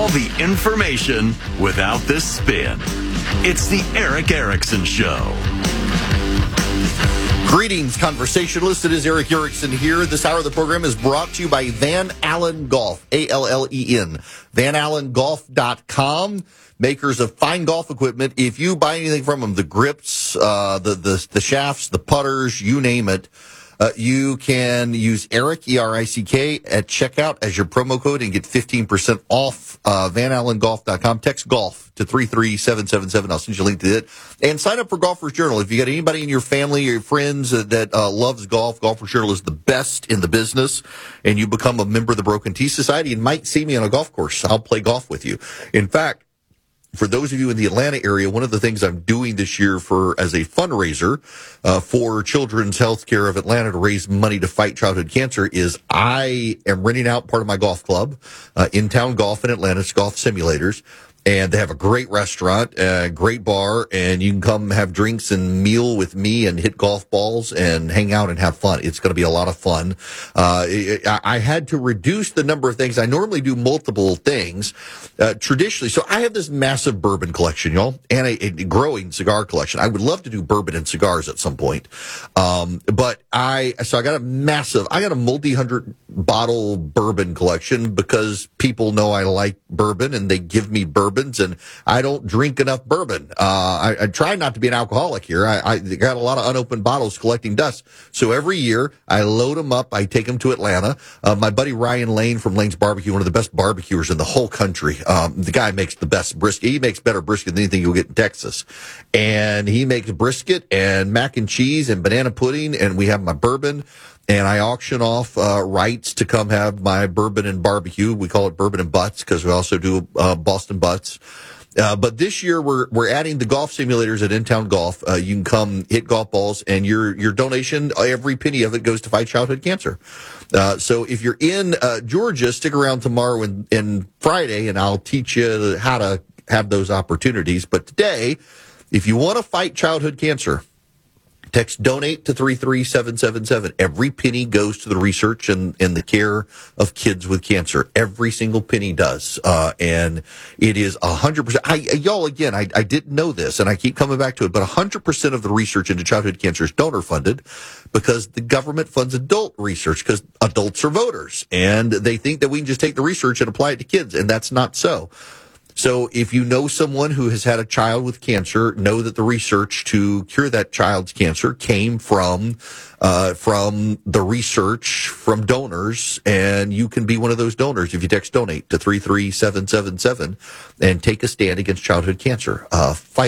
All the information without the spin. It's the Erick Erickson Show. Greetings, conversationalists. It is Erick Erickson here. This hour of the program is brought to you by Van Allen Golf, A-L-L-E-N, VanAllenGolf.com, makers of fine golf equipment. If you buy anything from them, the grips, the shafts, the putters, you name it, you can use Erick, E-R-I-C-K, at checkout as your promo code and get 15% off VanAllenGolf.com. Text golf to 33777. I'll send you a link to it. And sign up for Golfer's Journal. If you got anybody in your family or your friends that loves golf, Golfer's Journal is the best in the business. And you become a member of the Broken Tee Society and might see me on a golf course. I'll play golf with you. In fact, for those of you in the Atlanta area, one of the things I'm doing this year as a fundraiser for Children's Healthcare of Atlanta to raise money to fight childhood cancer is I am renting out part of my golf club, In-Town Golf in Atlanta. It's golf simulators. And they have a great restaurant, great bar, and you can come have drinks and meal with me and hit golf balls and hang out and have fun. It's going to be a lot of fun. I had to reduce the number of things. I normally do multiple things traditionally. So I have this massive bourbon collection, y'all, and a growing cigar collection. I would love to do bourbon and cigars at some point. But I got a multi-hundred bottle bourbon collection because people know I like bourbon and they give me bourbons, and I don't drink enough bourbon. I try not to be an alcoholic here. I got a lot of unopened bottles collecting dust. So every year I load them up. I take them to Atlanta. My buddy Ryan Lane from Lane's Barbecue, one of the best barbecuers in the whole country. The guy makes the best brisket. He makes better brisket than anything you'll get in Texas. And he makes brisket and mac and cheese and banana pudding, and we have my bourbon. And I auction off rights to come have my bourbon and barbecue. We call it bourbon and butts because we also do Boston butts. But this year we're adding the golf simulators at In-Town Golf. You can come hit golf balls, and your donation, every penny of it goes to fight childhood cancer. So if you're in Georgia, stick around tomorrow and Friday, and I'll teach you how to have those opportunities. But today, if you want to fight childhood cancer, text donate to 33777. Every penny goes to the research and the care of kids with cancer. Every single penny does. And it is 100%. Y'all, again, I didn't know this, and I keep coming back to it, but 100% of the research into childhood cancer is donor funded because the government funds adult research because adults are voters. And they think that we can just take the research and apply it to kids, and that's not so. So if you know someone who has had a child with cancer, know that the research to cure that child's cancer came from the research from donors, and you can be one of those donors if you text donate to 33777 and take a stand against childhood cancer. Fight